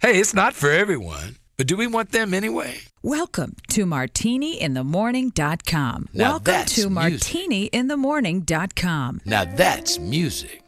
Hey, it's not for everyone, but do we want them anyway? Welcome to MartiniInTheMorning.com. Now Welcome that's to music. MartiniInTheMorning.com. Now that's music.